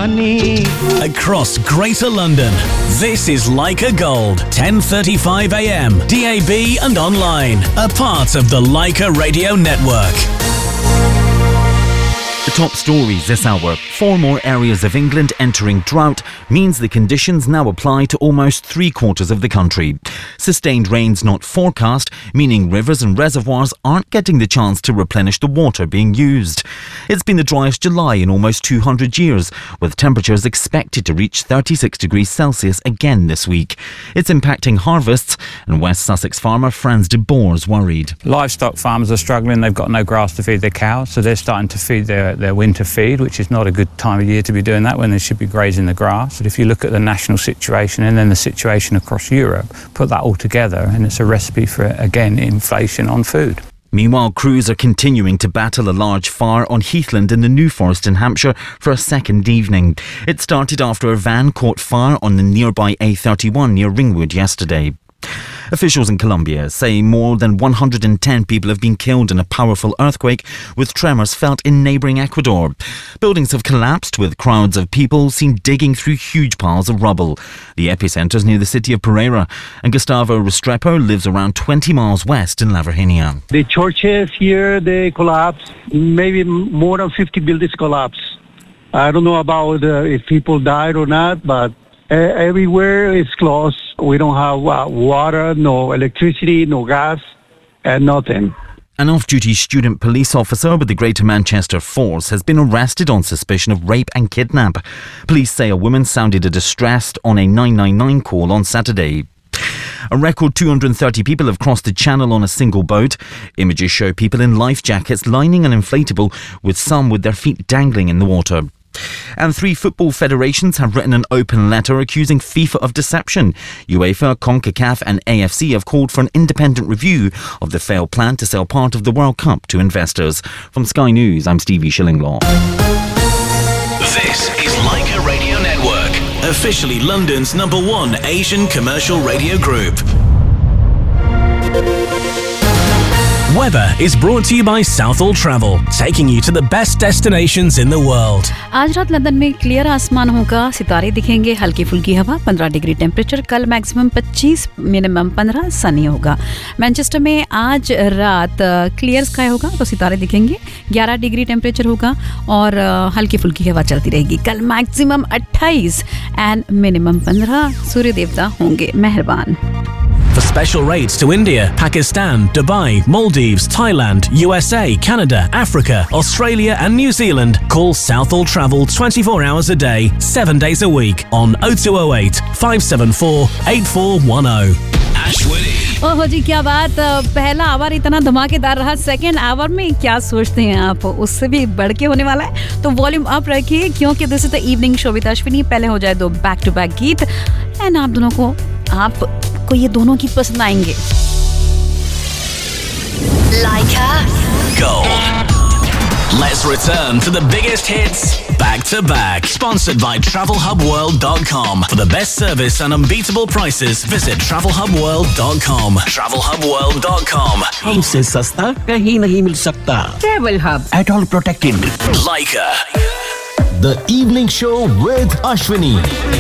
Across Greater London, this is Leica Gold, 10:35 a.m. DAB and online, a part of the Leica Radio Network. The top stories this hour. 4 more areas of England entering drought means the conditions now apply to almost 3/4 of the country. Sustained rains not forecast, meaning rivers and reservoirs aren't getting the chance to replenish the water being used. It's been the driest July in almost 200 years, with temperatures expected to reach 36 degrees Celsius again this week. It's impacting harvests, and West Sussex farmer Franz de Boer's worried. Livestock farmers are struggling. They've got no grass to feed their cows, so they're starting to feed their winter feed, which is not a good time of year to be doing that when they should be grazing the grass. But if you look at the national situation and then the situation across Europe, put that all together and it's a recipe for, again, inflation on food. Meanwhile, crews are continuing to battle a large fire on Heathland in the New Forest in Hampshire for a second evening. It started after a van caught fire on the nearby A31 near Ringwood yesterday. Officials in Colombia say more than 110 people have been killed in a powerful earthquake, with tremors felt in neighbouring Ecuador. Buildings have collapsed, with crowds of people seen digging through huge piles of rubble. The epicentre is near the city of Pereira, and Gustavo Restrepo lives around 20 miles west in La Virginia. The churches here, they collapsed. Maybe more than 50 buildings collapsed. I don't know about if people died or not, but everywhere is closed. We don't have water, no electricity, no gas, and nothing. An off-duty student police officer with the Greater Manchester Force has been arrested on suspicion of rape and kidnap. Police say a woman sounded a distress on a 999 call on Saturday. A record 230 people have crossed the channel on a single boat. Images show people in life jackets lining an inflatable, with some with their feet dangling in the water. And 3 football federations have written an open letter accusing FIFA of deception. UEFA, CONCACAF and AFC have called for an independent review of the failed plan to sell part of the World Cup to investors. From Sky News, I'm Stevie Shillinglaw. This is Leica Radio Network, officially London's #1 Asian commercial radio group. Weather is brought to you by Southall Travel, taking you to the best destinations in the world. आज रात London में clear आसमान होगा, सितारे दिखेंगे, हल्की फुल्की हवा, 15 डिग्री टेम्परेचर, कल मैक्सिमम 25, मिनिमम 15, सनी होगा। मैनचेस्टर में आज रात क्लियर स्काई होगा तो सितारे दिखेंगे, 11 डिग्री टेम्परेचर होगा और हल्की फुल्की हवा चलती रहेगी। कल मैक्सिमम 28 एंड मिनिमम 15, सूर्य देवता होंगे मेहरबान। For special rates to India, Pakistan, Dubai, Maldives, Thailand, USA, Canada, Africa, Australia and New Zealand, call Southall Travel 24 hours a day, 7 days a week on 0208 574 8410. Ashwini. ओहो जी, क्या बात। पहला आवर इतना धमाकेदार रहा, सेकेंड आवर में क्या सोचते हैं आप, उससे भी बढ़ के होने वाला है। तो वॉल्यूम अप रखिए क्योंकि this is the evening show with Ashwini. पहले हो जाए 2 बैक टू बैक गीत एंड आप दोनों को ये दोनों की पसंद आएंगे। Leica Gold. Let's return to the biggest hits back to back. Sponsored by TravelHubWorld.com. For the best service and unbeatable prices, visit TravelHubWorld.com. TravelHubWorld.com. हमसे सस्ता कहीं नहीं मिल सकता। Travel Hub. At all protected. Leica. The Evening Show with Ashwini.